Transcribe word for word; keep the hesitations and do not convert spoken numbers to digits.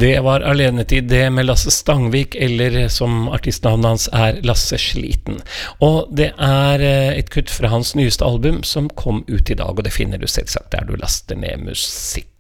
Det var Alenetid, det med Lasse Stangvik, eller som artistnavnet hans er Lasse Sliten. Og det er et kutt fra hans nyeste album som kom ut i dag, og det finner du selvsagt der du laster ned musikk.